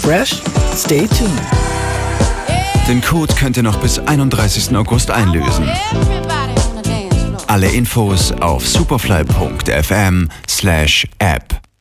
fresh? Stay tuned. Den Code könnt ihr noch bis 31. August einlösen. Alle Infos auf superfly.fm/app.